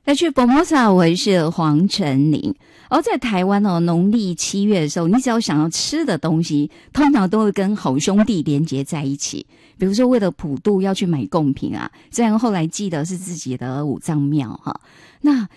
要去 Formosa， 我是黄晨林。在台湾农历7月的时候，你只要想要吃的东西，通常都会跟好兄弟连结在一起。比如说为了普渡要去买贡品啊，虽然后来记得是自己的五脏庙哈。那